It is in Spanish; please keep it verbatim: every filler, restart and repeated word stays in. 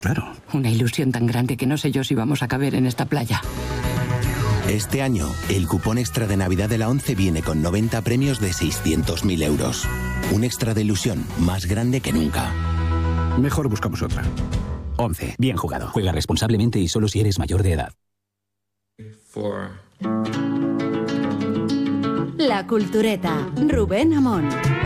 Claro. Una ilusión tan grande que no sé yo si vamos a caber en esta playa. Este año, el cupón extra de Navidad de la ONCE viene con noventa premios de seiscientos mil euros. Un extra de ilusión más grande que nunca. Mejor buscamos otra. ONCE. Bien jugado. Juega responsablemente y solo si eres mayor de edad. La Cultureta. Rubén Amón.